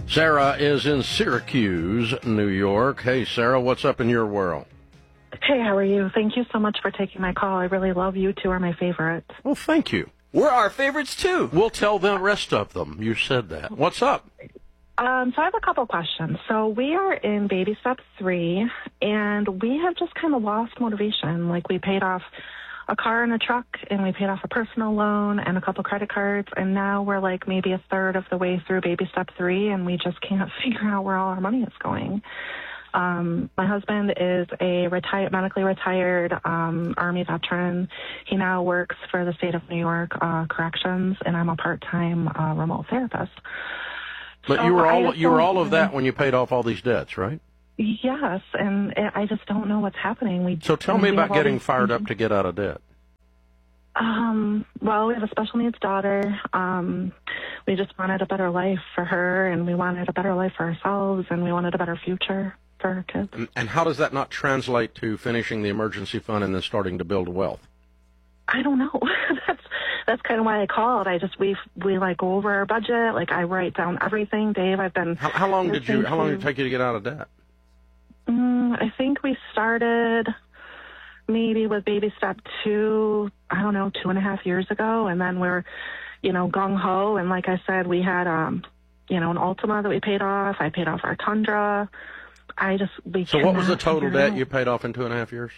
Sarah is in Syracuse, New York. Hey, Sarah, what's up in your world? Hey, how are you? Thank you so much for taking my call. I really love you. Two are my favorites. Well, thank you. We're our favorites, too. We'll tell the rest of them. You said that. What's up? So I have a couple questions. So we are in baby step 3, and we have just kind of lost motivation. Like, we paid off a car and a truck, and we paid off a personal loan and a couple credit cards, and now we're like maybe a third of the way through baby step 3, and we just can't figure out where all our money is going. My husband is a medically retired Army veteran. He now works for the state of New York Corrections, and I'm a part-time remote therapist. But so you were all of that when you paid off all these debts, right? Yes, and I just don't know what's happening. So tell me about getting fired up to get out of debt. Well, we have a special needs daughter. We just wanted a better life for her, and we wanted a better life for ourselves, and we wanted a better future for our kids. And how does that not translate to finishing the emergency fund and then starting to build wealth? I don't know. That's kind of why I called. We like go over our budget. Like, I write down everything. Dave, I've been. How long did it take you to get out of debt? I think we started maybe with baby step 2, I don't know, 2.5 years ago. And then we're, gung ho. And like I said, we had, an Altima that we paid off. I paid off our Tundra. So what was the total debt you paid off in 2.5 years?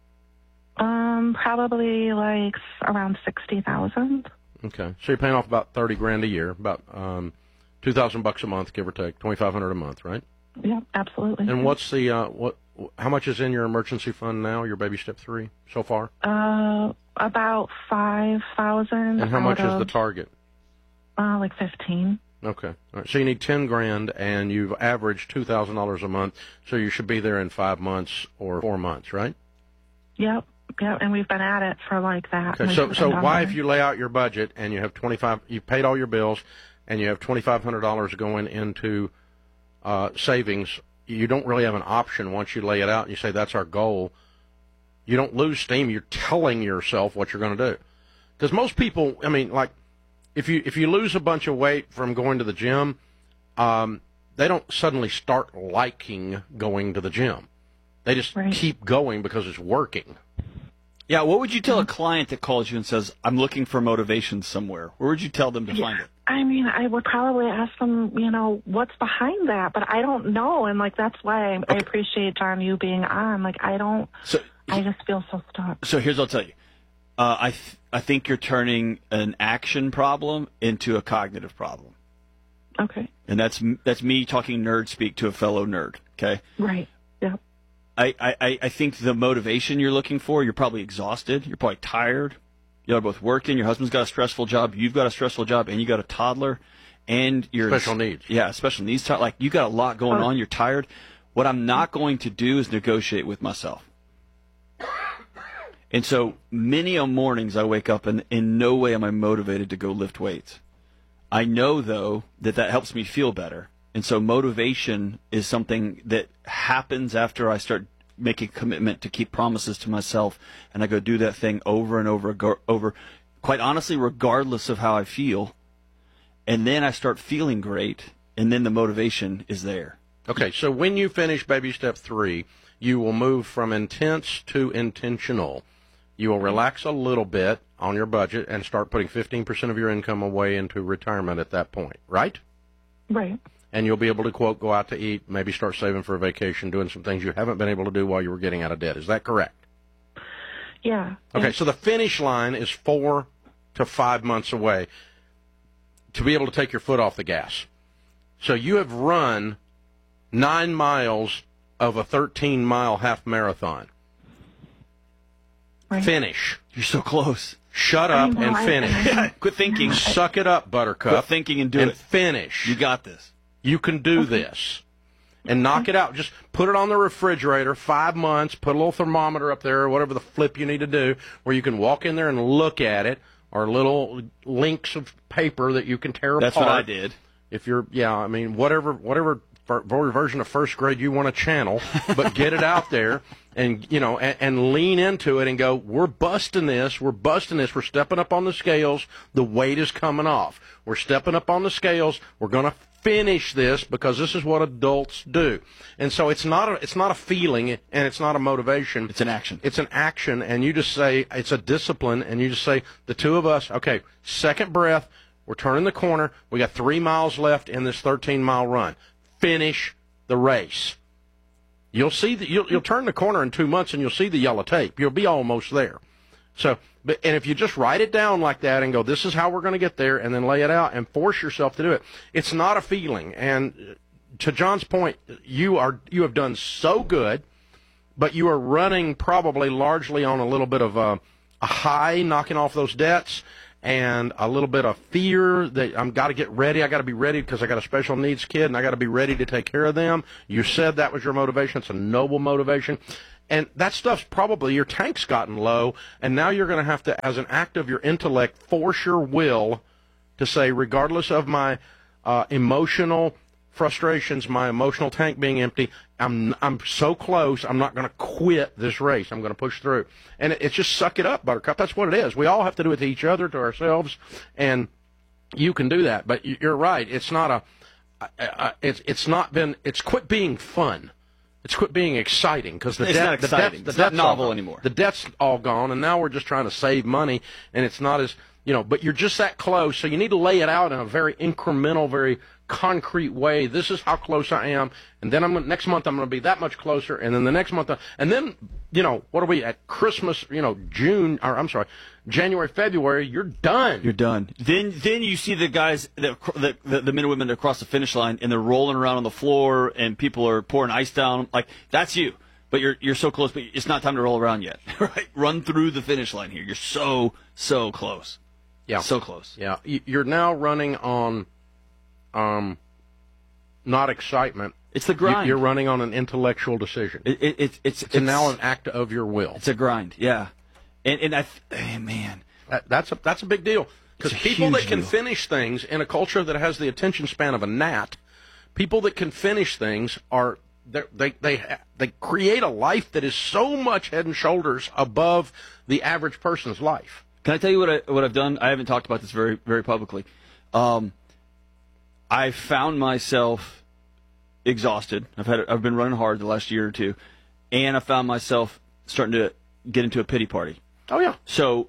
Probably like around $60,000. Okay. So you're paying off about $30,000 a year, about $2,000 a month, give or take, $2,500 a month, right? Yeah, absolutely. And what's the how much is in your emergency fund now, your baby step 3 so far? About $5,000. And how much is the target? Like 15. Okay. All right. So you need $10,000, and you've averaged $2,000 a month, so you should be there in 5 months or 4 months, right? Yep. And we've been at it for like that. Okay. So why, if you lay out your budget and you have you paid all your bills, and you have $2,500 going into savings, you don't really have an option once you lay it out and you say that's our goal. You don't lose steam. You're telling yourself what you're going to do. Because most people, if you lose a bunch of weight from going to the gym, they don't suddenly start liking going to the gym. They just keep going because it's working. Yeah, what would you tell a client that calls you and says, I'm looking for motivation somewhere? Where would you tell them to find it? I would probably ask them, what's behind that, but I don't know, and that's why I appreciate, John, you being on. I just feel so stuck. So here's what I'll tell you. I think you're turning an action problem into a cognitive problem. Okay. And that's me talking nerd speak to a fellow nerd, okay? Right, yeah. I think the motivation you're looking for, you're probably exhausted, you're probably tired. You're both working. Your husband's got a stressful job. You've got a stressful job, and you got a toddler, and you're special needs. Yeah, special needs. Like, you got a lot going on. You're tired. What I'm not going to do is negotiate with myself. And so many mornings I wake up, and in no way am I motivated to go lift weights. I know, though, that helps me feel better. And so motivation is something that happens after I start make a commitment to keep promises to myself, and I go do that thing over and over, quite honestly, regardless of how I feel, and then I start feeling great, and then the motivation is there. Okay, so when you finish baby step 3, you will move from intense to intentional. You will relax a little bit on your budget and start putting 15% of your income away into retirement at that point, right? Right. And you'll be able to, quote, go out to eat, maybe start saving for a vacation, doing some things you haven't been able to do while you were getting out of debt. Is that correct? Yeah. Okay, so the finish line is 4 to 5 months away to be able to take your foot off the gas. So you have run 9 miles of a 13-mile half marathon. Right. Finish. You're so close. Shut up and finish. Quit thinking. Suck it up, Buttercup. Quit thinking and do it. Finish. You got this. You can do this. And knock it out. Just put it on the refrigerator, 5 months, put a little thermometer up there, or whatever the flip you need to do, where you can walk in there and look at it, or little links of paper that you can tear apart. That's what I did. If you're, whatever version of first grade you want to channel, but get it out there and, and lean into it and go, we're busting this, we're stepping up on the scales, the weight is coming off. We're stepping up on the scales, we're going to finish this because this is what adults do. And so it's not a feeling and it's not a motivation. It's an action. It's an action, and you just say it's a discipline, and you just say the two of us, okay, second breath, we're turning the corner. We got 3 miles left in this 13-mile run. Finish the race. You'll see that you'll turn the corner in 2 months and you'll see the yellow tape. You'll be almost there. So, and if you just write it down like that and go, this is how we're going to get there, and then lay it out and force yourself to do it, it's not a feeling. And to John's point, you have done so good, but you are running probably largely on a little bit of a high, knocking off those debts, and a little bit of fear that I've got to get ready. I got to be ready because I got a special needs kid, and I got to be ready to take care of them. You said that was your motivation. It's a noble motivation. And that stuff's probably, your tank's gotten low, and now you're going to have to, as an act of your intellect, force your will to say, regardless of my emotional frustrations, my emotional tank being empty, I'm so close, I'm not going to quit this race. I'm going to push through. And it's just suck it up, Buttercup. That's what it is. We all have to do it to each other, to ourselves, and you can do that. But you're right. It's not it's quit being fun. It's quit being exciting because it's not exciting. It's not novel anymore. The debt's all gone, and now we're just trying to save money, and it's not as, but you're just that close, so you need to lay it out in a very incremental, very concrete way. This is how close I am, and then next month I'm going to be that much closer, and then the next month, and then, what are we at Christmas, January, February, you're done. You're done. Then you see the guys, the men and women that cross the finish line, and they're rolling around on the floor, and people are pouring ice down. Like, that's you. But you're so close, but it's not time to roll around yet. Right? Run through the finish line here. You're so close. Yeah. So close. Yeah. You're now running on not excitement. It's the grind. You're running on an intellectual decision. It's now an act of your will. It's a grind, yeah. Man, that's a big deal, because people that can finish things in a culture that has the attention span of a gnat, people that can finish things they create a life that is so much head and shoulders above the average person's life. Can I tell you what I've done? I haven't talked about this very, very publicly. I found myself exhausted. I've been running hard the last year or two, and I found myself starting to get into a pity party. Oh yeah. So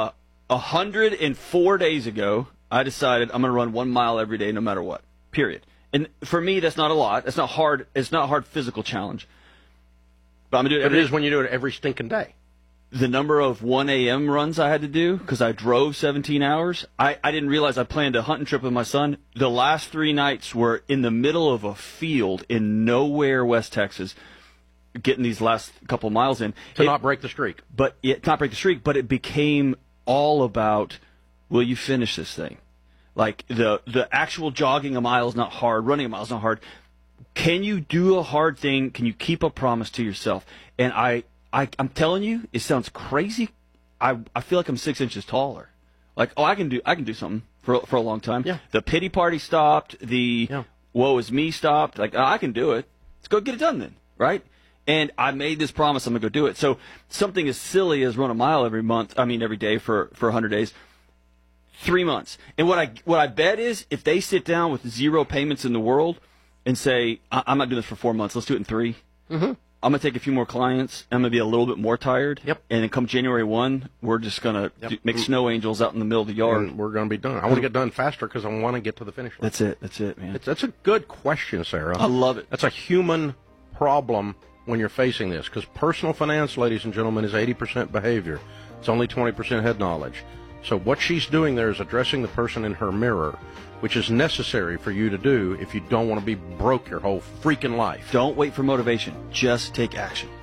104 days ago, I decided I'm going to run 1 mile every day, no matter what. Period. And for me, that's not a lot. It's not hard. It's not a hard physical challenge. But I'm going to do it. But it is when you do it every stinking day. The number of 1 a.m. runs I had to do, because I drove 17 hours, I didn't realize I planned a hunting trip with my son. The last 3 nights were in the middle of a field in nowhere, West Texas, getting these last couple miles in. Not break the streak. But it became all about, will you finish this thing? Like, the actual jogging a mile is not hard, running a mile is not hard. Can you do a hard thing? Can you keep a promise to yourself? And I'm telling you, it sounds crazy. I feel like I'm 6 inches taller. Like, I can do something for a long time. Yeah. The pity party stopped. Woe is me stopped. Like, I can do it. Let's go get it done then, right? And I made this promise I'm going to go do it. So something as silly as run a mile every day for 100 days, 3 months. And what I bet is, if they sit down with 0 payments in the world and say, I'm not doing this for 4 months, let's do it in 3. Mm-hmm. I'm going to take a few more clients. I'm going to be a little bit more tired. Yep. And then come January 1, we're just going to make snow angels out in the middle of the yard. And we're going to be done. I want to get done faster because I want to get to the finish line. That's it, man. That's a good question, Sarah. I love it. That's a human problem when you're facing this, because personal finance, ladies and gentlemen, is 80% behavior. It's only 20% head knowledge. So what she's doing there is addressing the person in her mirror, which is necessary for you to do if you don't want to be broke your whole freaking life. Don't wait for motivation. Just take action.